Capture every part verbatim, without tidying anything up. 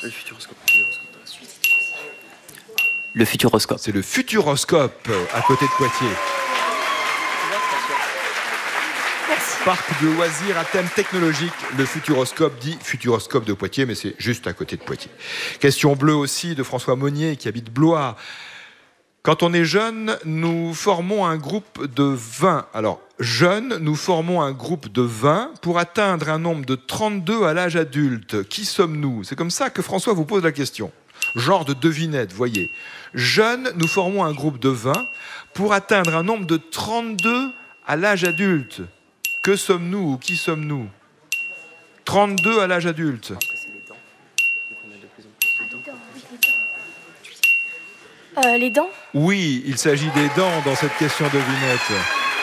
Le Futuroscope. Le Futuroscope. C'est le Futuroscope, à côté de Poitiers. Parc de loisirs à thème technologique, le Futuroscope dit Futuroscope de Poitiers, mais c'est juste à côté de Poitiers. Question bleue aussi de François Monnier qui habite Blois. Quand on est jeune, nous formons un groupe de vingt. Alors, jeunes, nous formons un groupe de vingt pour atteindre un nombre de trente-deux à l'âge adulte. Qui sommes-nous? C'est comme ça que François vous pose la question. Genre de devinette, voyez. Jeunes, nous formons un groupe de vingt pour atteindre un nombre de trente-deux à l'âge adulte. Que sommes-nous ou qui sommes-nous? trente-deux à l'âge adulte. Euh, les dents? Oui, il s'agit des dents dans cette question devinette.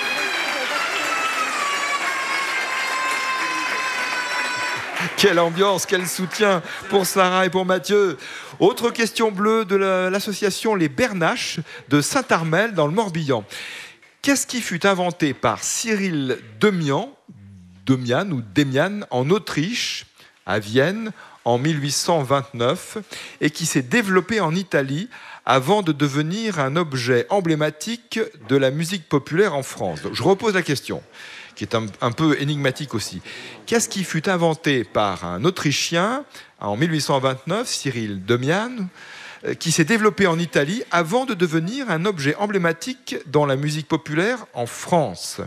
Quelle ambiance, quel soutien pour Sarah et pour Mathieu. Autre question bleue de la, l'association Les Bernaches de Saint-Armel dans le Morbihan. Qu'est-ce qui fut inventé par Cyril Demian, Demian ou Demian en Autriche, à Vienne, en mille huit cent vingt-neuf, et qui s'est développé en Italie avant de devenir un objet emblématique de la musique populaire en France? Donc, je repose la question, qui est un, un peu énigmatique aussi. Qu'est-ce qui fut inventé par un Autrichien en mille huit cent vingt-neuf, Cyril Demian, qui s'est développé en Italie avant de devenir un objet emblématique dans la musique populaire en France?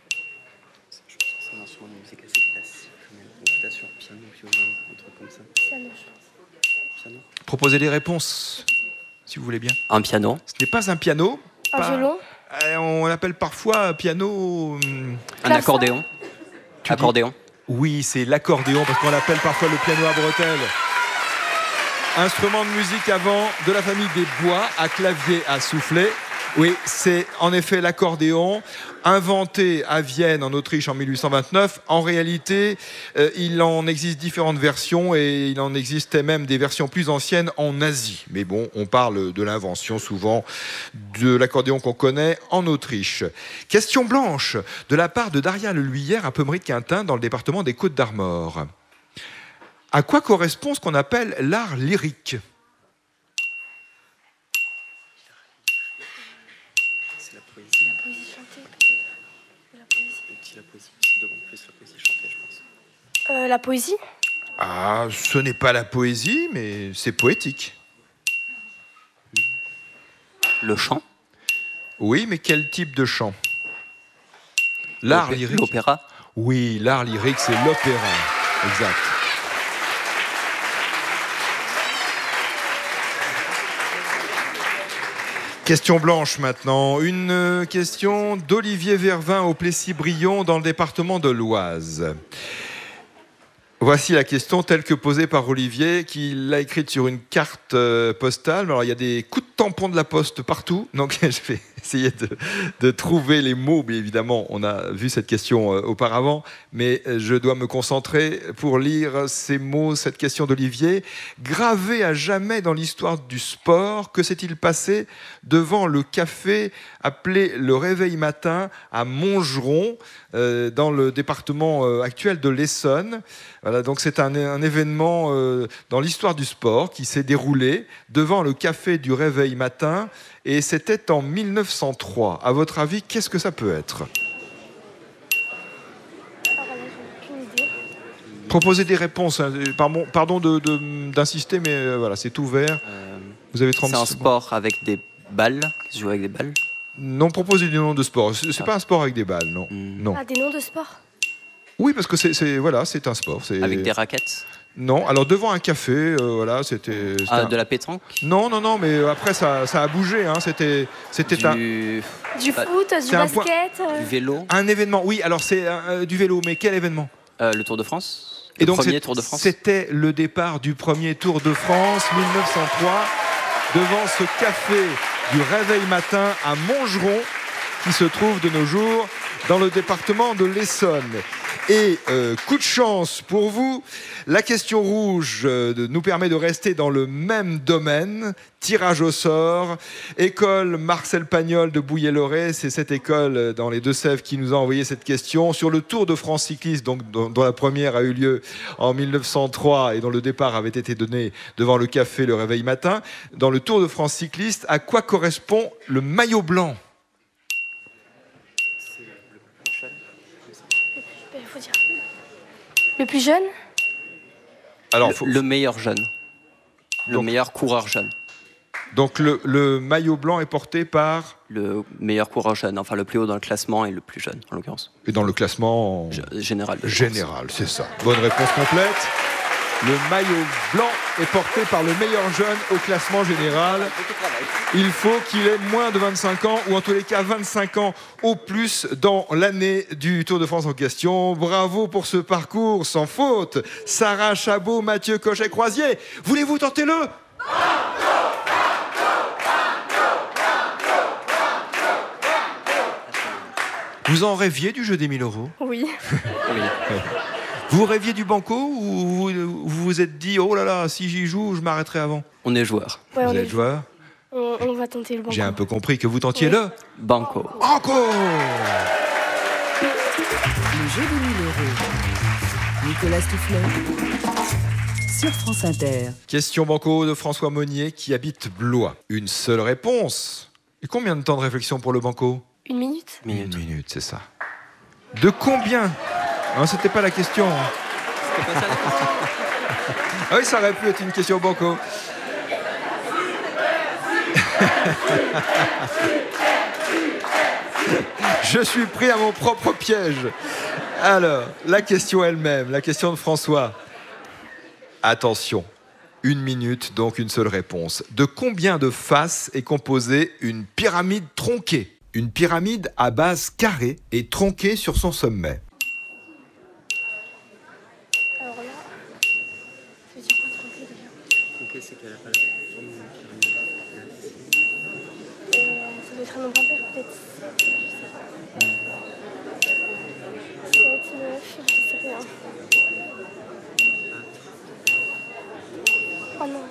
Proposez des réponses, si vous voulez bien. Un piano. Ce n'est pas un piano. Un pas... violon? Euh, on l'appelle parfois piano... hum, Un accordéon. Tu accordéon. dis... Oui, c'est l'accordéon, parce qu'on l'appelle parfois le piano à bretelles. Instrument de musique avant de la famille des bois, à clavier, à soufflet. Oui, c'est en effet l'accordéon, inventé à Vienne, en Autriche, en mille huit cent vingt-neuf. En réalité, euh, il en existe différentes versions et il en existait même des versions plus anciennes en Asie. Mais bon, on parle de l'invention souvent de l'accordéon qu'on connaît en Autriche. Question blanche de la part de Daria Leluyère à Pemery-de-Quintin, dans le département des Côtes-d'Armor. À quoi correspond ce qu'on appelle l'art lyrique? C'est la poésie. La poésie chantée. La poésie. Et puis la poésie, c'est devant plus la poésie chantée, je pense. Euh, la poésie? Ah, ce n'est pas la poésie, mais c'est poétique. Le chant. Oui, mais quel type de chant? L'art L'opé- lyrique. L'opéra. Oui, l'art lyrique, c'est l'opéra. Exact. Question blanche maintenant. Une question d'Olivier Vervin au Plessis-Brion dans le département de l'Oise. Voici la question telle que posée par Olivier, qui l'a écrite sur une carte postale. Alors, il y a des coups de tampon de la poste partout, donc je vais essayer de, de trouver les mots. Mais évidemment, on a vu cette question auparavant, mais je dois me concentrer pour lire ces mots, cette question d'Olivier. Gravé à jamais dans l'histoire du sport, que s'est-il passé devant le café appelé Le Réveil Matin à Montgeron, euh, dans le département euh, actuel de l'Essonne? Voilà, donc c'est un, un événement euh, dans l'histoire du sport qui s'est déroulé devant le café du Réveil Matin, et c'était en mille neuf cent trois. À votre avis, qu'est-ce que ça peut être? Ah, voilà, j'ai aucune idée. Proposez des réponses. Hein. Pardon, pardon de, de, d'insister, mais euh, voilà, c'est ouvert. Euh, Vous avez trente c'est un secondes. sport avec des balles. Qui se joue avec des balles. Non, proposez des noms de sport. C'est, c'est Ah. pas un sport avec des balles, non. Hmm. Non. Ah, des noms de sport? Oui, parce que c'est, c'est voilà, c'est un sport. C'est... Avec des raquettes. Non, alors devant un café, euh, voilà, c'était. c'était Ah, un- de la pétanque. Non, non, non, mais après ça, ça a bougé. Hein. C'était, c'était un, Du... Du Bah, foot, du c'est un point- basket? euh, du vélo. un événement. Oui, alors c'est euh, du vélo, mais quel événement? Euh, le Tour de France. Et Le donc premier c'est- Tour de France. c'était le départ du premier Tour de France mille neuf cent trois devant ce café du Réveil Matin à Montgeron qui se trouve de nos jours dans le département de l'Essonne. Et euh, coup de chance pour vous, la question rouge euh, nous permet de rester dans le même domaine. Tirage au sort. École Marcel Pagnol de Bouillé-Loré, c'est cette école dans les Deux-Sèvres qui nous a envoyé cette question. Sur le Tour de France cycliste, donc, dont, dont la première a eu lieu en mille neuf cent trois et dont le départ avait été donné devant le café Le Réveil Matin, dans le Tour de France cycliste, à quoi correspond le maillot blanc ? Il faut dire. Le plus jeune ? Alors, le, faut... le meilleur jeune. Le Donc- meilleur coureur jeune. Donc le, le maillot blanc est porté par... Le meilleur coureur jeune, enfin le plus haut dans le classement et le plus jeune en l'occurrence. Et dans le classement G- Général. de général, c'est ça. Bonne réponse complète. Le maillot blanc est porté par le meilleur jeune au classement général. Il faut qu'il ait moins de vingt-cinq ans, ou en tous les cas vingt-cinq ans au plus dans l'année du Tour de France en question. Bravo pour ce parcours sans faute. Sarah Chabot, Mathieu Cochet-Croisier, voulez-vous tenter le Vous en rêviez du jeu des mille euros ? Oui. Oui. Vous rêviez du banco ou vous vous vous êtes dit oh là là, si j'y joue, je m'arrêterai avant ? On est joueur. Ouais, Vous on, êtes est... joueur ? on, on va tenter le banco. J'ai un peu compris que vous tentiez Oui. le Banco. Encore. Le jeu des mille euros. Nicolas Stoufflet sur France Inter. Question banco de François Monnier qui habite Blois. Une seule réponse. Et combien de temps de réflexion pour le banco ? Une minute ? Minute. Une minute, c'est ça. De combien ? Non, c'était pas la question. Ah oui, ça aurait pu être une question banco. Je suis pris à mon propre piège. Alors, la question elle-même, la question de François. Attention, une minute, donc une seule réponse. De combien de faces est composée une pyramide tronquée ? Une pyramide à base carrée et tronquée sur son sommet. Alors là, ça veut dire quoi tromper déjà ? Ok, c'est qu'elle a pas la forme d'une pyramide. Euh, Ça doit être un nombre impair, peut-être sept, je sais pas. sept, neuf, je sais rien. Oh non.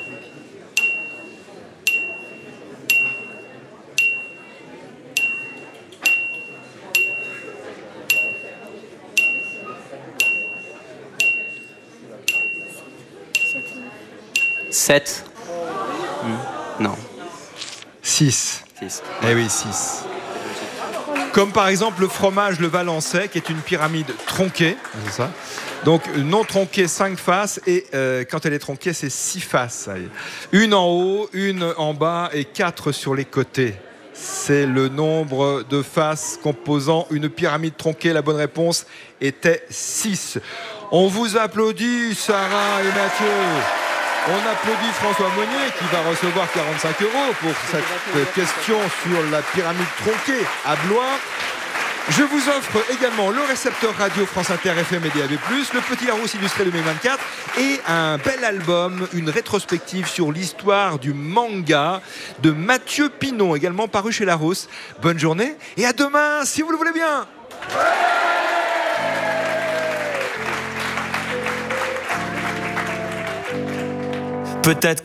sept, neuf. sept. Non. six. six. Eh oui, six. Comme par exemple le fromage le Valençay, qui est une pyramide tronquée, c'est ça. Donc non tronquée, cinq faces, et euh, quand elle est tronquée, c'est six faces. Une en haut, une en bas et quatre sur les côtés. C'est le nombre de faces composant une pyramide tronquée. La bonne réponse était six. On vous applaudit, Sarah et Mathieu. On applaudit François Monnier qui va recevoir quarante-cinq euros pour cette question sur la pyramide tronquée à Blois. Je vous offre également le récepteur radio France Inter F M et D A B plus, le Petit Larousse illustré deux mille vingt-quatre et un bel album, une rétrospective sur l'histoire du manga de Mathieu Pinon, également paru chez Larousse. Bonne journée et à demain si vous le voulez bien. Peut-être que